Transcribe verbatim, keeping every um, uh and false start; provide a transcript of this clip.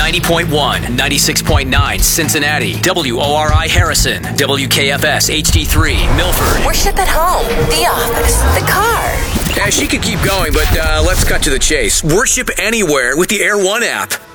ninety point one, ninety-six point nine Cincinnati, W O R I Harrison, W K F S H D three Milford. Worship at home, the office, the car. Yeah, she could keep going, but uh, let's cut to the chase. Worship anywhere with the Air One app.